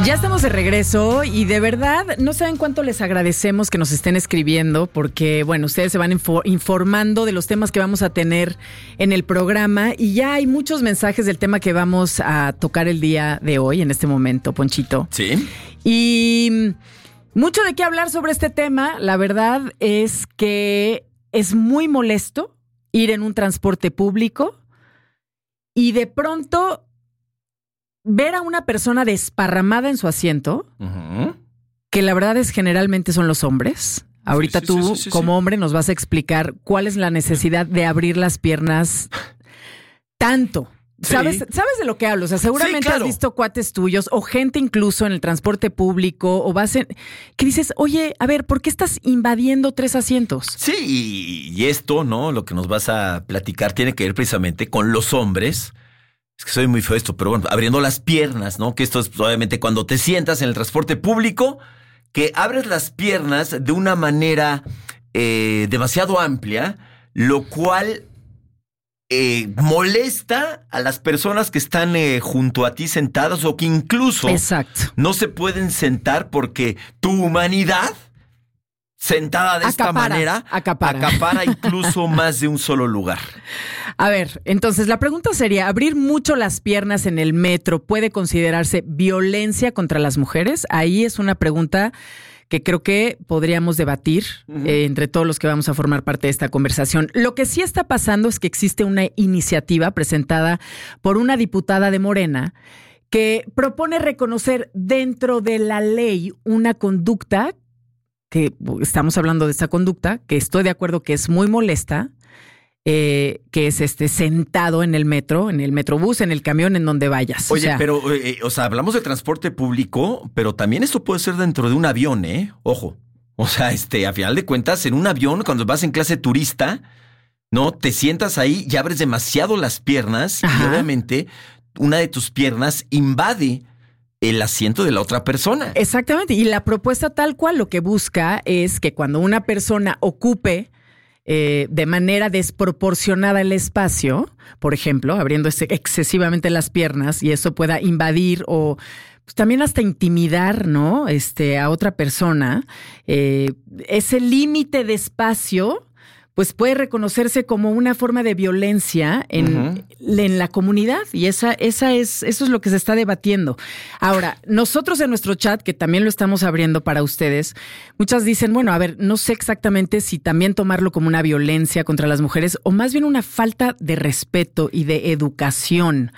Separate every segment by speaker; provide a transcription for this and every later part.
Speaker 1: Ya estamos de regreso y de verdad no saben cuánto les agradecemos que nos estén escribiendo porque, bueno, ustedes se van informando de los temas que vamos a tener en el programa y ya hay muchos mensajes del tema que vamos a tocar el día de hoy, en este momento, Ponchito.
Speaker 2: Sí.
Speaker 1: Y mucho de qué hablar sobre este tema. La verdad es que es muy molesto ir en un transporte público y de pronto ver a una persona desparramada en su asiento, que la verdad es generalmente son los hombres. Ahorita tú, como hombre, nos vas a explicar cuál es la necesidad de abrir las piernas tanto. Sí. ¿Sabes de lo que hablo? O sea, seguramente has visto cuates tuyos o gente incluso en el transporte público o que dices, oye, a ver, ¿por qué estás invadiendo 3 asientos?
Speaker 2: Sí, y esto, ¿no? Lo que nos vas a platicar tiene que ver precisamente con los hombres. Es que soy muy feo esto, pero bueno, abriendo las piernas, ¿no? Que esto es obviamente cuando te sientas en el transporte público, que abres las piernas de una manera demasiado amplia, lo cual molesta a las personas que están junto a ti sentadas o que incluso no se pueden sentar porque tu humanidad sentada de esta manera acapara incluso más de un solo lugar.
Speaker 1: A ver, entonces la pregunta sería, ¿abrir mucho las piernas en el metro puede considerarse violencia contra las mujeres? Ahí es una pregunta que creo que podríamos debatir entre todos los que vamos a formar parte de esta conversación. Lo que sí está pasando es que existe una iniciativa presentada por una diputada de Morena que propone reconocer dentro de la ley una conducta que estamos hablando de esta conducta, que estoy de acuerdo que es muy molesta, que es sentado en el metro, en el metrobús, en el camión, en donde vayas.
Speaker 2: Oye, pero, hablamos de transporte público, pero también esto puede ser dentro de un avión, ¿eh? Ojo. O sea, a final de cuentas, en un avión, cuando vas en clase turista, ¿no? Te sientas ahí y abres demasiado las piernas y obviamente una de tus piernas invade el asiento de la otra persona.
Speaker 1: Exactamente. Y la propuesta tal cual lo que busca es que cuando una persona ocupe de manera desproporcionada el espacio, por ejemplo, abriendo excesivamente las piernas y eso pueda invadir o pues, también hasta intimidar, ¿no? A otra persona, ese límite de espacio pues puede reconocerse como una forma de violencia en la comunidad y eso es lo que se está debatiendo. Ahora, nosotros en nuestro chat, que también lo estamos abriendo para ustedes, muchas dicen, bueno, a ver, no sé exactamente si también tomarlo como una violencia contra las mujeres o más bien una falta de respeto y de educación.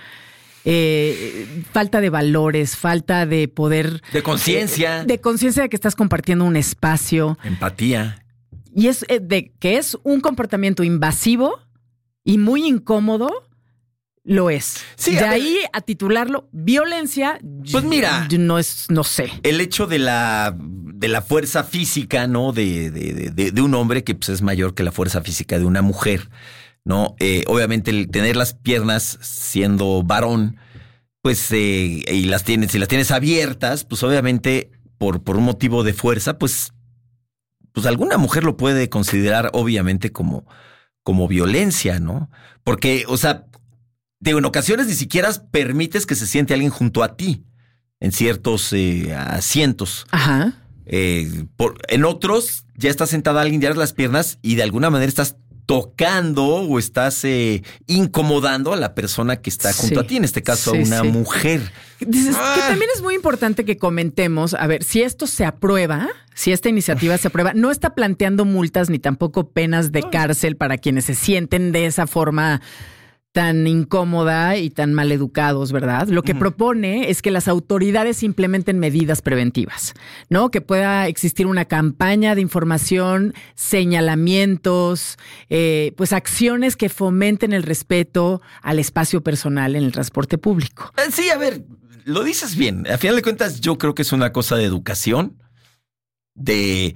Speaker 1: Falta de valores, falta de poder...
Speaker 2: De conciencia.
Speaker 1: De conciencia de que estás compartiendo un espacio.
Speaker 2: Empatía.
Speaker 1: Y es que es un comportamiento invasivo y muy incómodo, lo es. Sí, de ahí a titularlo violencia,
Speaker 2: pues mira,
Speaker 1: no sé.
Speaker 2: El hecho de la fuerza física, ¿no? De un hombre que pues, es mayor que la fuerza física de una mujer, ¿no? Obviamente el tener las piernas siendo varón, pues, y si las tienes abiertas, pues obviamente por un motivo de fuerza, pues alguna mujer lo puede considerar obviamente como violencia, ¿no? Porque, o sea, en ocasiones ni siquiera permites que se siente alguien junto a ti en ciertos asientos.
Speaker 1: Ajá.
Speaker 2: En otros ya está sentada alguien, ya abres las piernas y de alguna manera estás tocando o estás incomodando a la persona que está junto a ti, en este caso a una mujer.
Speaker 1: Dices que también es muy importante que comentemos, a ver, si esto se aprueba, si esta iniciativa se aprueba, no está planteando multas ni tampoco penas de cárcel para quienes se sienten de esa forma tan incómoda y tan mal educados, ¿verdad? Lo que propone es que las autoridades implementen medidas preventivas, ¿no? Que pueda existir una campaña de información, señalamientos, pues acciones que fomenten el respeto al espacio personal en el transporte público.
Speaker 2: Sí, a ver, lo dices bien. A final de cuentas, yo creo que es una cosa de educación, de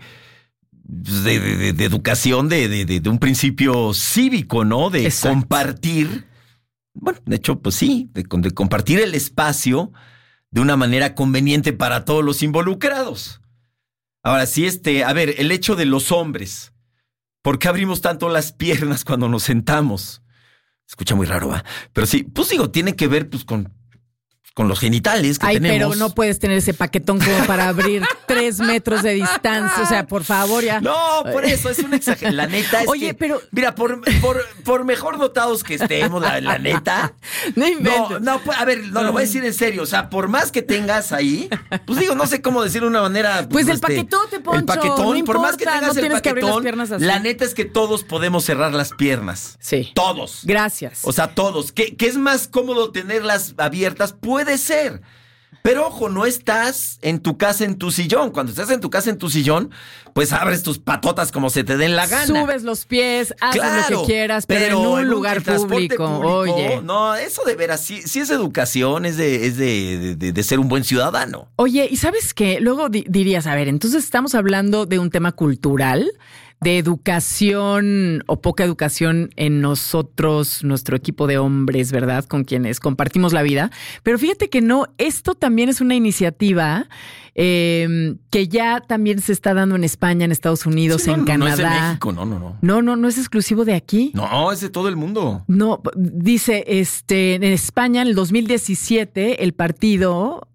Speaker 2: educación, de un principio cívico, ¿no? De compartir. Bueno, de hecho, pues sí, de compartir el espacio de una manera conveniente para todos los involucrados. Ahora sí, a ver, el hecho de los hombres. ¿Por qué abrimos tanto las piernas cuando nos sentamos? Escucha muy raro, ¿va? Pero sí, pues digo, tiene que ver pues con con los genitales que
Speaker 1: Ay,
Speaker 2: tenemos.
Speaker 1: pero no puedes tener ese paquetón como para abrir 3 metros de distancia. O sea, por favor, ya.
Speaker 2: No, por eso es una exageración. La neta es
Speaker 1: Oye,
Speaker 2: que,
Speaker 1: pero...
Speaker 2: mira, por mejor dotados que estemos, la neta.
Speaker 1: No inventes.
Speaker 2: A ver, lo voy a decir en serio. O sea, por más que tengas ahí, pues digo, no sé cómo decirlo de una manera.
Speaker 1: Pues el paquetote, Poncho.
Speaker 2: El paquetón,
Speaker 1: no
Speaker 2: por más que
Speaker 1: importa,
Speaker 2: tengas
Speaker 1: no
Speaker 2: el
Speaker 1: tienes que abrir las
Speaker 2: paquetón,
Speaker 1: piernas así.
Speaker 2: la neta es que todos podemos cerrar las piernas.
Speaker 1: Sí.
Speaker 2: Todos.
Speaker 1: Gracias.
Speaker 2: O sea, todos. ¿Que es más cómodo tenerlas abiertas? Puede ser. Pero ojo, no estás en tu casa, en tu sillón. Cuando estás en tu casa, en tu sillón, pues abres tus patotas como se te den la gana.
Speaker 1: Subes los pies, haces lo que quieras, pero en un lugar público. Oye.
Speaker 2: No, eso de veras, sí es educación, es de ser un buen ciudadano.
Speaker 1: Oye, ¿y sabes qué? Luego dirías, a ver, entonces estamos hablando de un tema cultural, de educación o poca educación en nosotros, nuestro equipo de hombres, ¿verdad? Con quienes compartimos la vida. Pero fíjate que no, esto también es una iniciativa que ya también se está dando en España, en Estados Unidos,
Speaker 2: Sí,
Speaker 1: en Canadá.
Speaker 2: No es de México, no.
Speaker 1: No es exclusivo de aquí.
Speaker 2: No, es de todo el mundo.
Speaker 1: No, dice, en España, en el 2017, el partido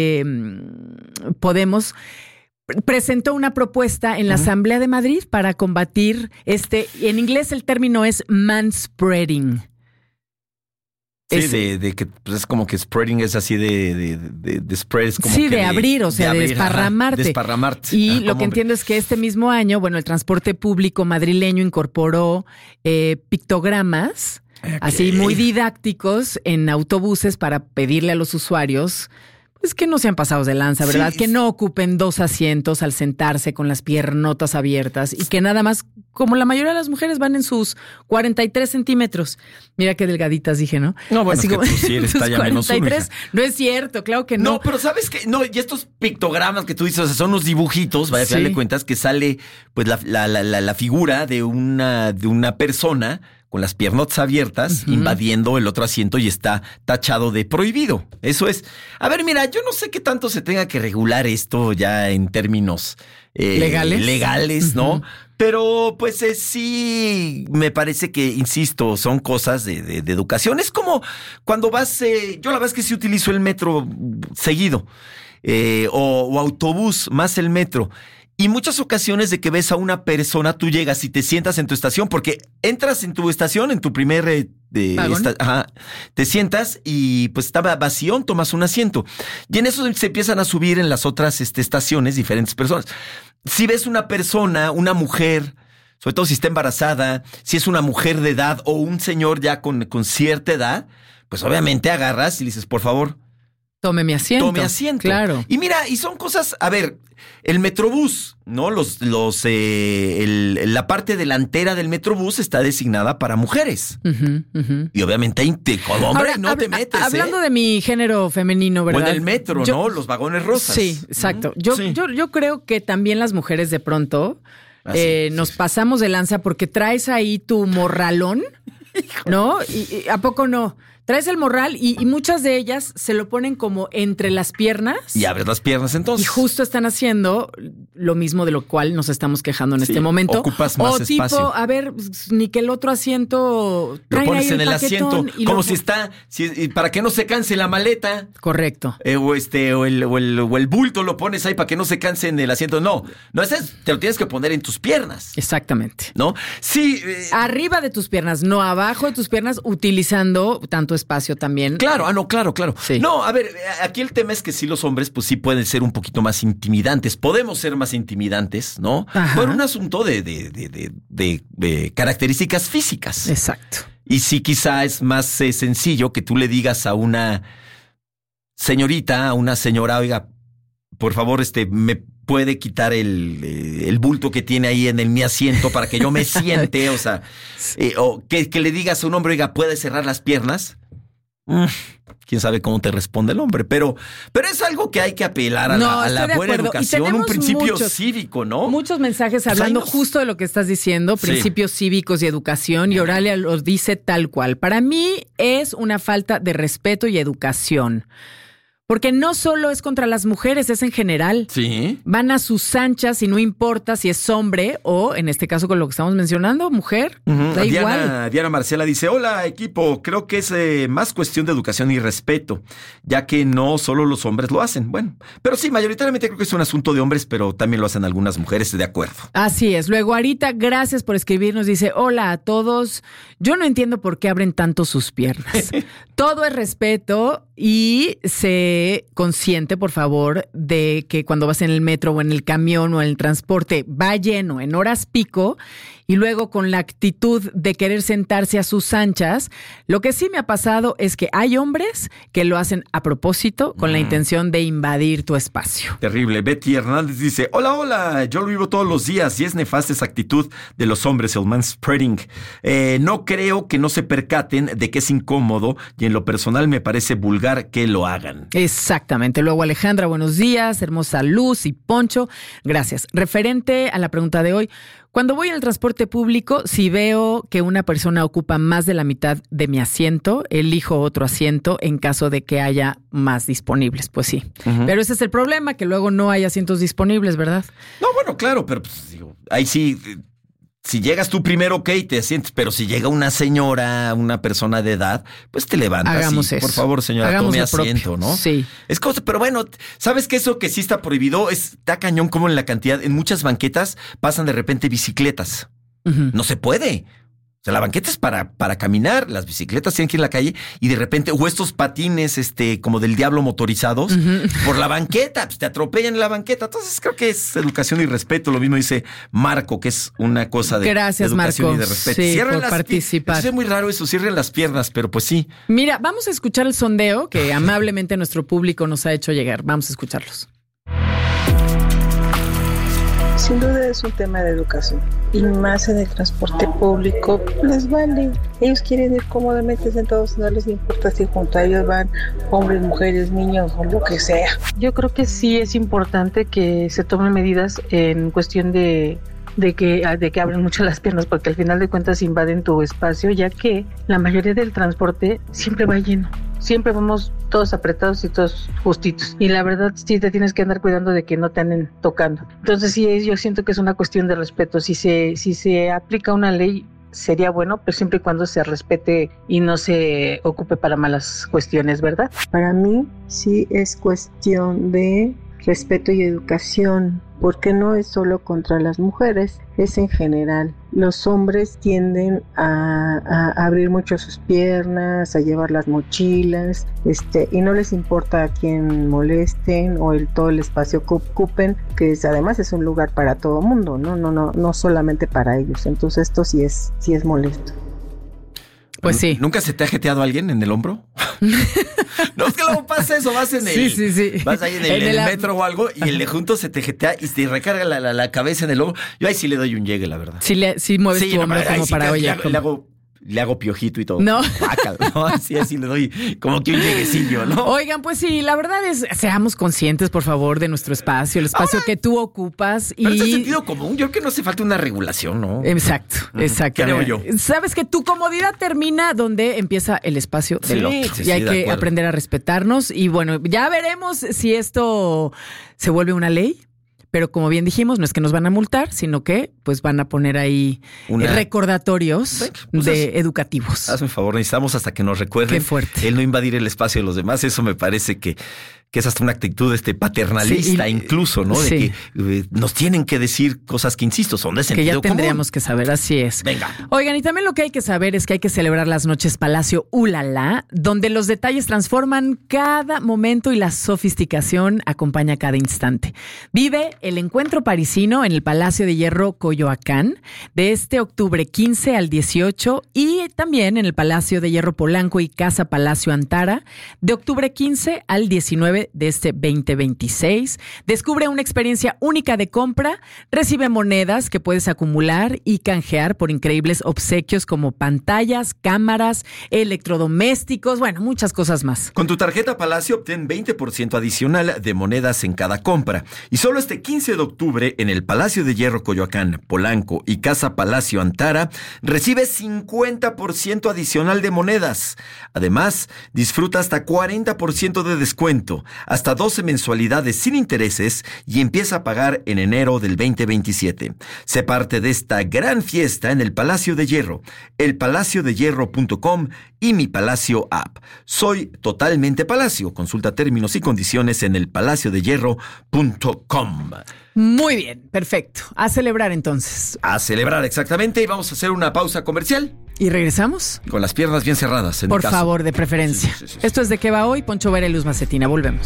Speaker 1: Podemos presentó una propuesta en la Asamblea de Madrid para combatir en inglés el término es manspreading.
Speaker 2: Sí, de que pues, es como que spreading es así de spread. Es como
Speaker 1: sí,
Speaker 2: que
Speaker 1: de abrir, o sea, de desparramarte.
Speaker 2: Desparramarte.
Speaker 1: Y lo que entiendo es que este mismo año, bueno, el transporte público madrileño incorporó pictogramas, así muy didácticos en autobuses para pedirle a los usuarios pues que no sean pasados de lanza, ¿verdad? Sí, que no ocupen 2 asientos al sentarse con las piernotas abiertas y que nada más, como la mayoría de las mujeres, van en sus 43 centímetros. Mira qué delgaditas dije, ¿no?
Speaker 2: No, bueno,
Speaker 1: así
Speaker 2: es
Speaker 1: como,
Speaker 2: que tú sí eres talla menos
Speaker 1: 43, no es cierto, claro que no.
Speaker 2: No, pero ¿sabes qué? No, y estos pictogramas que tú dices, o sea, son unos dibujitos, vaya, sí. Al final de cuentas, que sale pues la figura de una persona con las piernotas abiertas, invadiendo el otro asiento y está tachado de prohibido. Eso es. A ver, mira, yo no sé qué tanto se tenga que regular esto ya en términos legales, ¿no? Pero pues sí, me parece que, insisto, son cosas de educación. Es como cuando vas, yo la verdad es que sí utilizo el metro seguido, o autobús, más el metro. Y muchas ocasiones de que ves a una persona, tú llegas y te sientas en tu estación, porque entras en tu estación, en tu primer te sientas y pues estaba vacío, tomas un asiento. Y en eso se empiezan a subir en las otras estaciones diferentes personas. Si ves una persona, una mujer, sobre todo si está embarazada, si es una mujer de edad o un señor ya con cierta edad, pues obviamente agarras y le dices, por favor,
Speaker 1: tome mi asiento.
Speaker 2: Tome asiento.
Speaker 1: Claro.
Speaker 2: Y mira, y son cosas, a ver, el Metrobús, ¿no? La parte delantera del Metrobús está designada para mujeres. Y obviamente como hombre no te metes.
Speaker 1: Hablando de mi género femenino, ¿verdad?
Speaker 2: O en el metro, ¿no? Los vagones rosas.
Speaker 1: Sí, exacto. Yo creo que también las mujeres de pronto nos pasamos de lanza porque traes ahí tu morralón, ¿no? Y ¿a poco no? Traes el morral y muchas de ellas se lo ponen como entre las piernas.
Speaker 2: Y abres las piernas entonces.
Speaker 1: Y justo están haciendo lo mismo de lo cual nos estamos quejando en este momento.
Speaker 2: Ocupas más espacio.
Speaker 1: Tipo, a ver, ni que el otro asiento...
Speaker 2: Lo pones en el asiento, como si está... para que no se canse la maleta.
Speaker 1: Correcto.
Speaker 2: O el bulto lo pones ahí para que no se canse en el asiento. No, ese te lo tienes que poner en tus piernas.
Speaker 1: Exactamente.
Speaker 2: ¿No? Sí.
Speaker 1: Arriba de tus piernas, no abajo de tus piernas, utilizando tanto espacio también.
Speaker 2: Claro, claro.
Speaker 1: Sí.
Speaker 2: No, a ver, aquí el tema es que sí los hombres pues sí pueden ser un poquito más intimidantes. Podemos ser más intimidantes, ¿no? Ajá. Por un asunto de características físicas.
Speaker 1: Exacto.
Speaker 2: Y sí quizá es más sencillo que tú le digas a una señorita, a una señora, oiga, por favor, me puede quitar el bulto que tiene ahí en mi asiento para que yo me siente, o sea, o que le digas a un hombre, oiga, ¿puede cerrar las piernas? Quién sabe cómo te responde el hombre, pero es algo que hay que apelar a la buena educación, un principio cívico, ¿no?
Speaker 1: Muchos mensajes hablando justo de lo que estás diciendo, principios cívicos y educación, y Oralia los dice tal cual. Para mí es una falta de respeto y educación. Porque no solo es contra las mujeres, es en general.
Speaker 2: Sí.
Speaker 1: Van a sus anchas y no importa si es hombre o, en este caso con lo que estamos mencionando, mujer. Da igual.
Speaker 2: Diana Marcela dice, hola equipo, creo que es más cuestión de educación y respeto, ya que no solo los hombres lo hacen. Bueno, pero sí, mayoritariamente creo que es un asunto de hombres, pero también lo hacen algunas mujeres, de acuerdo.
Speaker 1: Así es. Luego, Arita, gracias por escribirnos. Dice, hola a todos. Yo no entiendo por qué abren tanto sus piernas. Todo es respeto y sé consciente, por favor, de que cuando vas en el metro o en el camión o en el transporte va lleno en horas pico y luego con la actitud de querer sentarse a sus anchas. Lo que sí me ha pasado es que hay hombres que lo hacen a propósito con la intención de invadir tu espacio.
Speaker 2: Terrible. Betty Hernández dice, hola, yo lo vivo todos los días y es nefasta esa actitud de los hombres, el manspreading. No creo que no se percaten de que es incómodo y en lo personal me parece vulgar que lo hagan.
Speaker 1: Exactamente. Luego Alejandra, buenos días, hermosa Luz y Poncho. Gracias. Referente a la pregunta de hoy, cuando voy en el transporte público, si veo que una persona ocupa más de la mitad de mi asiento, elijo otro asiento en caso de que haya más disponibles. Pues sí. Pero ese es el problema, que luego no hay asientos disponibles, ¿verdad?
Speaker 2: No, bueno, claro, pero pues, digo, ahí sí... Si llegas tú primero, ok, te sientes, pero si llega una señora, una persona de edad, pues te levantas.
Speaker 1: Hagamos
Speaker 2: y,
Speaker 1: eso.
Speaker 2: Por favor, señora,
Speaker 1: hagamos
Speaker 2: tome
Speaker 1: propio.
Speaker 2: asiento, ¿no?
Speaker 1: Sí.
Speaker 2: Es cosa, pero bueno, ¿sabes que eso que sí está prohibido? Está cañón como en la cantidad, en muchas banquetas pasan de repente bicicletas. No se puede. O sea, la banqueta es para caminar, las bicicletas tienen que ir en la calle y de repente, o estos patines, como del diablo motorizados, por la banqueta, pues te atropellan en la banqueta. Entonces creo que es educación y respeto. Lo mismo dice Marco, que es una cosa de
Speaker 1: gracias,
Speaker 2: educación
Speaker 1: Marco.
Speaker 2: y de respeto.
Speaker 1: Sí,
Speaker 2: Cierren
Speaker 1: por participar.
Speaker 2: Es muy raro eso, cierren las piernas, pero pues sí.
Speaker 1: Mira, vamos a escuchar el sondeo que amablemente nuestro público nos ha hecho llegar. Vamos a escucharlos.
Speaker 3: Sin duda es un tema de educación y más en el transporte público les vale. Ellos quieren ir cómodamente sentados, no les importa si junto a ellos van hombres, mujeres, niños o lo que sea.
Speaker 4: Yo creo que sí es importante que se tomen medidas en cuestión de que abren mucho las piernas, porque al final de cuentas invaden tu espacio, ya que la mayoría del transporte siempre va lleno. Siempre vamos todos apretados y todos justitos. Y la verdad sí te tienes que andar cuidando de que no te anden tocando. Entonces sí, yo siento que es una cuestión de respeto. Si se aplica una ley, sería bueno, pero siempre y cuando se respete y no se ocupe para malas cuestiones, ¿verdad?
Speaker 3: Para mí sí es cuestión de respeto y educación, porque no es solo contra las mujeres, es en general. Los hombres tienden a abrir mucho sus piernas, a llevar las mochilas, y no les importa a quién molesten o todo el espacio que ocupen, que además es un lugar para todo mundo, no solamente para ellos. Entonces esto sí es molesto.
Speaker 1: Pues sí.
Speaker 2: ¿Nunca se te ha jeteado alguien en el hombro? No, es que luego pasa eso, vas en el...
Speaker 1: Sí.
Speaker 2: Vas ahí en el metro o algo y el de junto se te jetea y te recarga la cabeza en el hombro. Yo ahí sí le doy un llegue, la verdad.
Speaker 1: Sí mueves tu hombro como
Speaker 2: sí,
Speaker 1: para oye.
Speaker 2: Le hago piojito y todo.
Speaker 1: No.
Speaker 2: ¿no? Así le doy como que un lleguecillo, ¿no?
Speaker 1: Oigan, pues sí, la verdad es, seamos conscientes, por favor, de nuestro espacio, el espacio que tú ocupas.
Speaker 2: Pero es sentido común. Yo creo que no hace falta una regulación, ¿no?
Speaker 1: Exacto.
Speaker 2: Creo yo.
Speaker 1: Sabes que tu comodidad termina donde empieza el espacio del otro.
Speaker 2: Sí,
Speaker 1: y hay que aprender a respetarnos. Y bueno, ya veremos si esto se vuelve una ley. Pero como bien dijimos, no es que nos van a multar, sino que pues van a poner ahí recordatorios educativos.
Speaker 2: Hazme un favor, necesitamos hasta que nos recuerden.
Speaker 1: Qué fuerte.
Speaker 2: El no invadir el espacio de los demás. Eso me parece que es hasta una actitud paternalista, incluso, ¿no?
Speaker 1: Sí.
Speaker 2: De que nos tienen que decir cosas que, insisto, son de sentido común.
Speaker 1: Que ya tendríamos que saber, así es.
Speaker 2: Venga.
Speaker 1: Oigan, y también lo que hay que saber es que hay que celebrar las noches Palacio Ulala, donde los detalles transforman cada momento y la sofisticación acompaña cada instante. Vive el encuentro parisino en el Palacio de Hierro Coyoacán de este octubre 15 al 18 y también en el Palacio de Hierro Polanco y Casa Palacio Antara de octubre 15 al 19 de este 2026. Descubre una experiencia única de compra, recibe monedas que puedes acumular y canjear por increíbles obsequios como pantallas, cámaras, electrodomésticos, bueno, muchas cosas más.
Speaker 2: Con tu tarjeta Palacio obtén 20% adicional de monedas en cada compra. Y solo este 15 de octubre en el Palacio de Hierro Coyoacán, Polanco y Casa Palacio Antara recibes 50% adicional de monedas. Además, disfruta hasta 40% de descuento. hasta 12 mensualidades sin intereses y empieza a pagar en enero del 2027. Sé parte de esta gran fiesta en el Palacio de Hierro, elpalaciodehierro.com y Mi Palacio App. Soy totalmente Palacio. Consulta términos y condiciones en elpalaciodehierro.com.
Speaker 1: Muy bien, perfecto. A celebrar entonces.
Speaker 2: A celebrar, exactamente. Y vamos a hacer una pausa comercial.
Speaker 1: ¿Y regresamos?
Speaker 2: Con las piernas bien cerradas.
Speaker 1: Por favor, de preferencia. Sí. Esto es De Qué Va Hoy. Poncho Vera y Luz Macetina. Volvemos.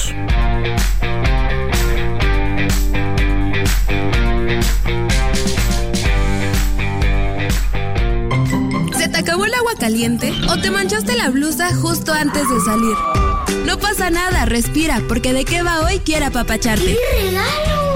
Speaker 5: ¿Se te acabó el agua caliente o te manchaste la blusa justo antes de salir? No pasa nada, respira, porque De Qué Va Hoy quiere apapacharte.
Speaker 6: ¡Qué regalo!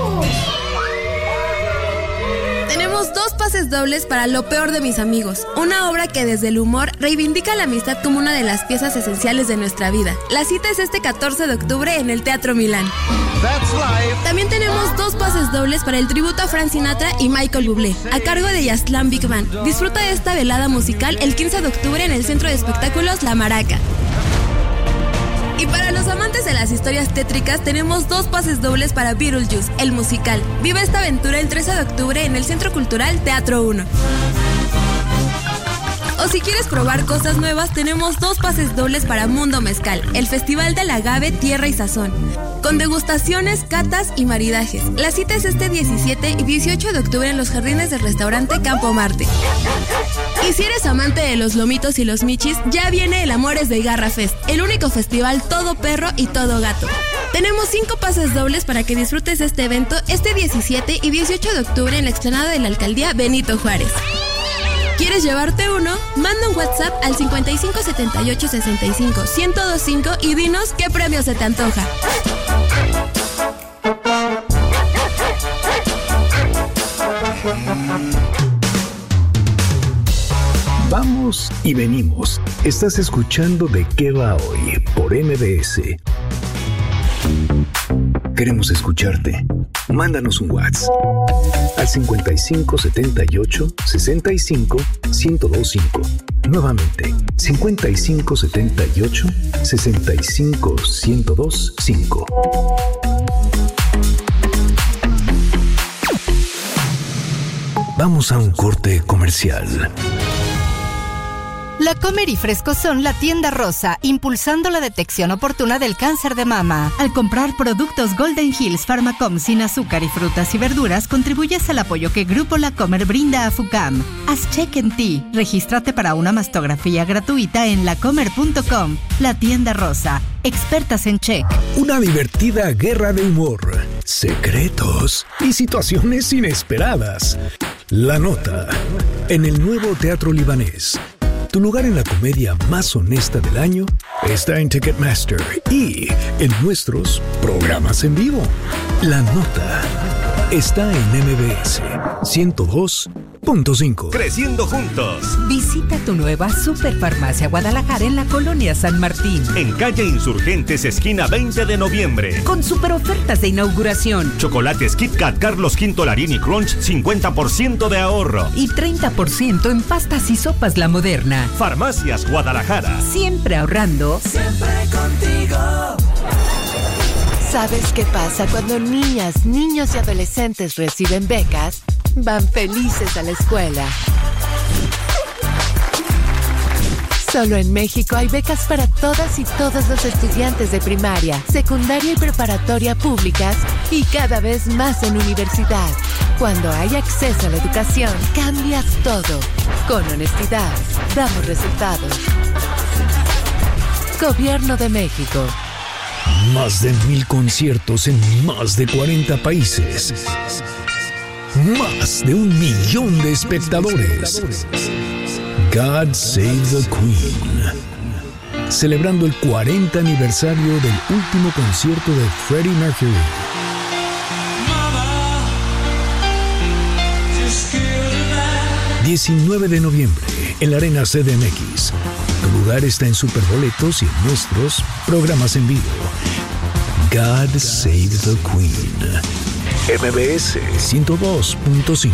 Speaker 5: Tenemos 2 pases dobles para Lo Peor de Mis Amigos, una obra que desde el humor reivindica la amistad como una de las piezas esenciales de nuestra vida. La cita es este 14 de octubre en el Teatro Milán. También tenemos 2 pases dobles para el tributo a Frank Sinatra y Michael Bublé, a cargo de Yazlán Big Band. Disfruta de esta velada musical el 15 de octubre en el Centro de Espectáculos La Maraca. Y para los amantes de las historias tétricas, tenemos 2 pases dobles para Beetlejuice, el musical. Vive esta aventura el 13 de octubre en el Centro Cultural Teatro 1. O si quieres probar cosas nuevas, tenemos 2 pases dobles para Mundo Mezcal, el festival del agave, tierra y sazón, con degustaciones, catas y maridajes. La cita es este 17 y 18 de octubre en los jardines del restaurante Campo Marte. Y si eres amante de los lomitos y los michis, ya viene el Amores de Garra Fest, el único festival todo perro y todo gato. Tenemos 5 pases dobles para que disfrutes este evento este 17 y 18 de octubre en la explanada de la alcaldía Benito Juárez. ¿Quieres llevarte uno? Manda un WhatsApp al 55 78 65 1025 y dinos qué premio se te antoja.
Speaker 7: Vamos y venimos. Estás escuchando De Qué Va Hoy por MBS. Queremos escucharte. Mándanos un WhatsApp al 55 78 65 1025. Nuevamente, 55 78 65 1025. Vamos a un corte comercial.
Speaker 8: La Comer y Fresco son la tienda rosa, impulsando la detección oportuna del cáncer de mama. Al comprar productos Golden Hills Pharmacom sin azúcar y frutas y verduras, contribuyes al apoyo que Grupo La Comer brinda a FUCAM. Haz check en ti. Regístrate para una mastografía gratuita en lacomer.com. La tienda rosa. Expertas en check.
Speaker 7: Una divertida guerra de humor, secretos y situaciones inesperadas. La Nota, en el nuevo Teatro Libanés. Tu lugar en la comedia más honesta del año está en Ticketmaster y en nuestros programas en vivo. La Nota está en MBS 102.5.
Speaker 9: Creciendo juntos.
Speaker 10: Visita tu nueva Superfarmacia Guadalajara en la colonia San Martín.
Speaker 9: En calle Insurgentes, esquina 20 de noviembre.
Speaker 10: Con super ofertas de inauguración.
Speaker 9: Chocolates Kit Kat Carlos V Larini Crunch, 50% de ahorro.
Speaker 10: Y 30% en pastas y sopas La Moderna.
Speaker 9: Farmacias Guadalajara.
Speaker 10: Siempre ahorrando.
Speaker 11: Siempre contigo. ¿Sabes qué pasa cuando niñas, niños y adolescentes reciben becas? Van felices a la escuela. Solo en México hay becas para todas y todos los estudiantes de primaria, secundaria y preparatoria públicas y cada vez más en universidad. Cuando hay acceso a la educación, cambias todo. Con honestidad, damos resultados. Gobierno de México.
Speaker 7: Más de 1000 conciertos en más de 40 países. Más de 1 millón de espectadores. God Save the Queen. Celebrando el 40 aniversario del último concierto de Freddie Mercury. 19 de noviembre en la Arena CDMX. Tu lugar está en Superboletos y en nuestros programas en vivo. God Save the Queen. MBS 102.5.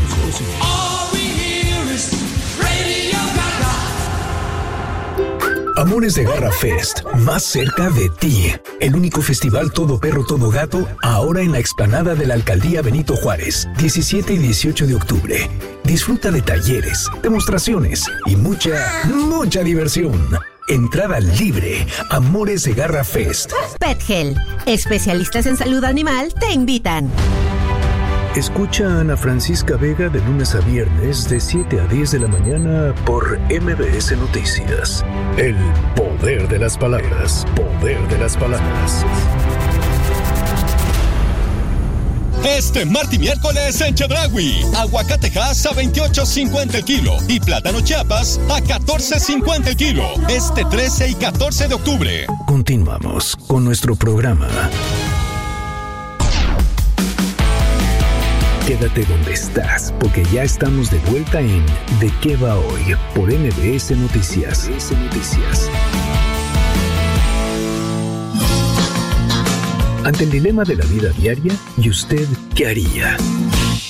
Speaker 7: Amores de Garra Fest, más cerca de ti. El único festival todo perro, todo gato, ahora en la explanada de la Alcaldía Benito Juárez, 17 y 18 de octubre. Disfruta de talleres, demostraciones y mucha diversión. Entrada libre. Amores de Garra Fest.
Speaker 6: PetGel, especialistas en salud animal, te invitan.
Speaker 7: Escucha a Ana Francisca Vega de lunes a viernes de 7 a 10 de la mañana por MBS Noticias. El poder de las palabras. Poder de las palabras.
Speaker 12: Este martes y miércoles en Chedraui, aguacatejas a $28.50 el kilo y plátano Chiapas a $14.50 el kilo. Este 13 y 14 de octubre.
Speaker 7: Continuamos con nuestro programa. Quédate donde estás, porque ya estamos de vuelta en ¿De qué va hoy? Por MBS Noticias. Ante el dilema de la vida diaria, ¿y usted qué haría?